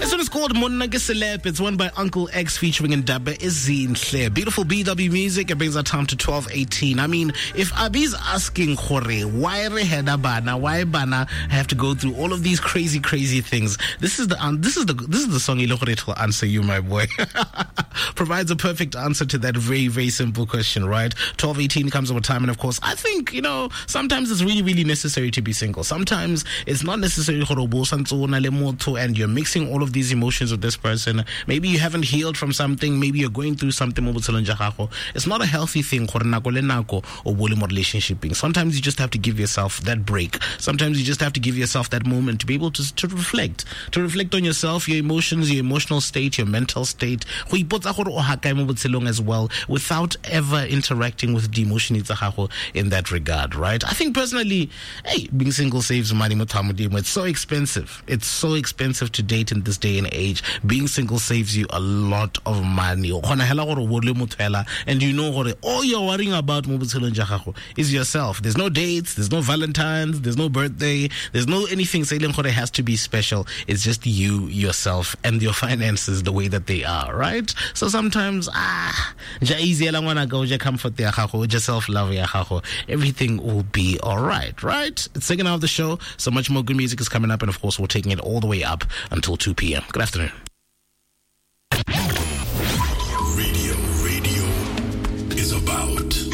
This one is called Monna Ke Celeb. It's won by Uncle X featuring Ndaba Ezinhle. Beautiful BW music. It brings our time to 12:18. I mean, if Abi's asking Khore, why reheda bana? Why bana have to go through all of these crazy things? This is the song Ilokore will answer you, my boy. Provides a perfect answer to that very simple question, right? 12:18 comes over time, and of course, I think, sometimes it's really necessary to be single. Sometimes it's not necessary and you're mixing all of these emotions with this person. Maybe you haven't healed from something. Maybe you're going through something. It's not a healthy thing. Sometimes you just have to give yourself that break. Sometimes you just have to give yourself that moment to be able to reflect on yourself, your emotions, your emotional state, your mental state, as well, without ever interacting with the emotion in that regard, right? I think personally, being single saves money. It's so expensive. It's so expensive to date in this day and age. Being single saves you a lot of money. And all you're worrying about is yourself. There's no dates, there's no Valentine's, there's no birthday, there's no anything saying has to be special. It's just you, yourself, and your finances the way that they are, right? So sometimes, just self-love, everything will be alright, right? It's second half of the show. So much more good music is coming up, and of course we're taking it all the way up until 2 p.m. Good afternoon.